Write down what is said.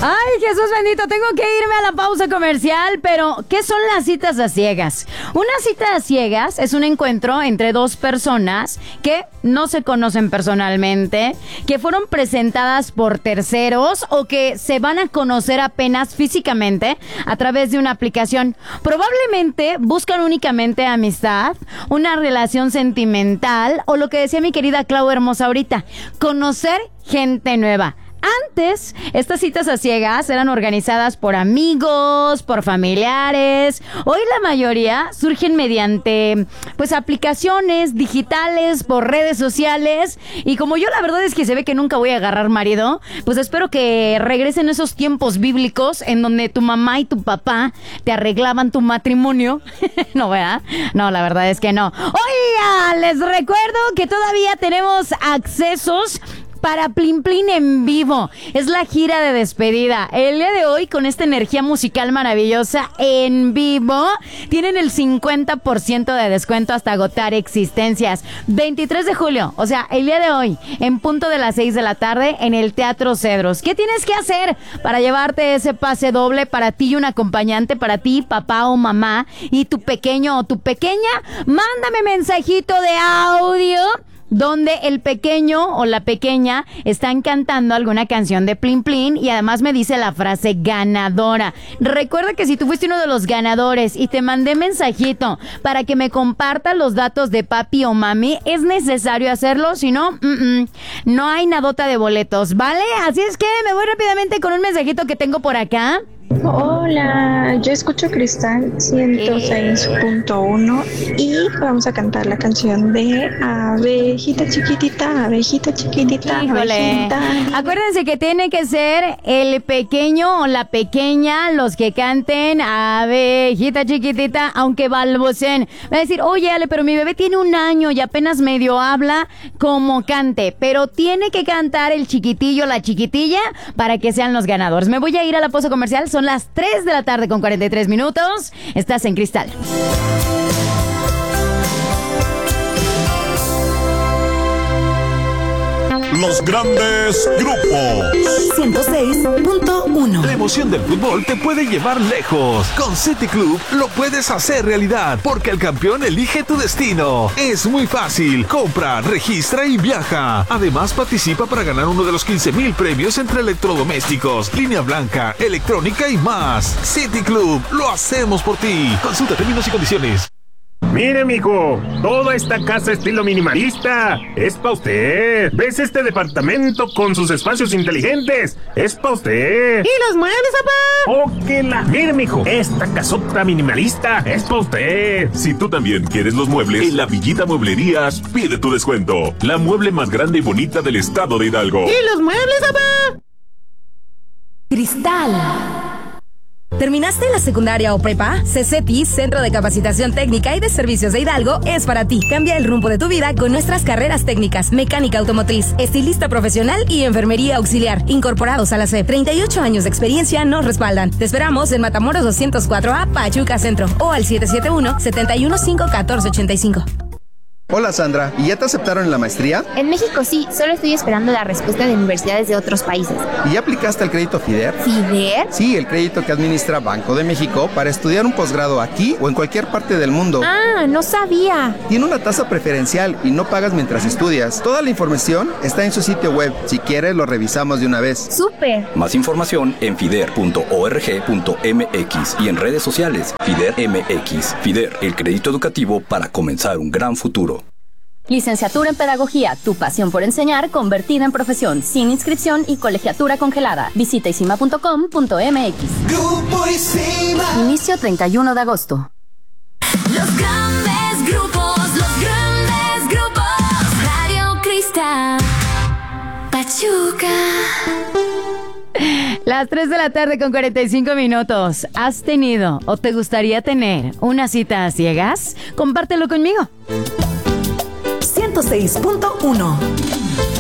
Ay, Jesús bendito, tengo que irme a la pausa comercial, pero ¿qué son las citas a ciegas? Una cita a ciegas es un encuentro entre dos personas que no se conocen personalmente, que fueron presentadas por terceros o que se van a conocer apenas físicamente a través de una aplicación. Probablemente buscan únicamente amistad, una relación sentimental o lo que decía mi querida Clau hermosa ahorita, conocer gente nueva. Antes, estas citas a ciegas eran organizadas por amigos, por familiares. Hoy la mayoría surgen mediante, aplicaciones digitales, por redes sociales. Y como yo la verdad es que se ve que nunca voy a agarrar marido, pues espero que regresen esos tiempos bíblicos en donde tu mamá y tu papá te arreglaban tu matrimonio. No, ¿verdad? No, la verdad es que no. Oiga, les recuerdo que todavía tenemos accesos para Plin Plin en vivo. Es la gira de despedida. El día de hoy, con esta energía musical maravillosa en vivo, tienen el 50% de descuento hasta agotar existencias. 23 de julio, o sea, el día de hoy, en punto de las 6 de la tarde, en el Teatro Cedros. ¿Qué tienes que hacer para llevarte ese pase doble para ti y un acompañante, para ti, papá o mamá, y tu pequeño o tu pequeña? Mándame mensajito de audio donde el pequeño o la pequeña están cantando alguna canción de Plin Plin y además me dice la frase ganadora. Recuerda que si tú fuiste uno de los ganadores y te mandé mensajito para que me compartas los datos de papi o mami, es necesario hacerlo, si no, no hay nadota de boletos, ¿vale? Así es que me voy rápidamente con un mensajito que tengo por acá. Hola, yo escucho Cristal 106.1 y vamos a cantar la canción de Abejita chiquitita, abejita chiquitita, híjole. Abejita. Acuérdense que tiene que ser el pequeño o la pequeña los que canten abejita chiquitita, aunque balbuceen. Va a decir, oye Ale, pero mi bebé tiene 1 año y apenas medio habla como cante, pero tiene que cantar el chiquitillo, la chiquitilla, para que sean los ganadores. Me voy a ir a la pausa comercial, son las 3 de la tarde con 43 minutos. Estás en Cristal. Los grandes grupos. 106.1. La emoción del fútbol te puede llevar lejos. Con City Club lo puedes hacer realidad, porque el campeón elige tu destino. Es muy fácil. Compra, registra y viaja. Además, participa para ganar uno de los 15,000 premios entre electrodomésticos, línea blanca, electrónica y más. City Club, lo hacemos por ti. Consulta términos y condiciones. Mire, mijo, toda esta casa estilo minimalista es pa' usted. ¿Ves este departamento con sus espacios inteligentes? Es pa' usted. ¿Y los muebles, papá? Mire, mijo, esta casota minimalista es pa' usted. Si tú también quieres los muebles, en La Villita Mueblerías pide tu descuento. La mueble más grande y bonita del estado de Hidalgo. ¿Y los muebles, papá? Cristal. ¿Terminaste la secundaria o prepa? CCT, Centro de Capacitación Técnica y de Servicios de Hidalgo, es para ti. Cambia el rumbo de tu vida con nuestras carreras técnicas, mecánica automotriz, estilista profesional y enfermería auxiliar, incorporados a la SEP. 38 años de experiencia nos respaldan. Te esperamos en Matamoros 204A, Pachuca Centro, o al 771-715-1485. Hola Sandra, ¿y ya te aceptaron en la maestría? En México sí, solo estoy esperando la respuesta de universidades de otros países. ¿Y ya aplicaste el crédito FIDER? ¿FIDER? Sí, el crédito que administra Banco de México para estudiar un posgrado aquí o en cualquier parte del mundo. Ah, no sabía. Tiene una tasa preferencial y no pagas mientras estudias. Toda la información está en su sitio web. Si quieres, lo revisamos de una vez. ¡Súper! Más información en fider.org.mx y en redes sociales. FIDER MX. FIDER, el crédito educativo para comenzar un gran futuro. Licenciatura en Pedagogía, tu pasión por enseñar convertida en profesión, sin inscripción y colegiatura congelada. Visita isima.com.mx. Grupo Isima. Inicio 31 de agosto. Los grandes grupos, Radio Cristal, Pachuca. Las 3 de la tarde con 45 minutos. ¿Has tenido o te gustaría tener una cita a ciegas? Compártelo conmigo. 106.1.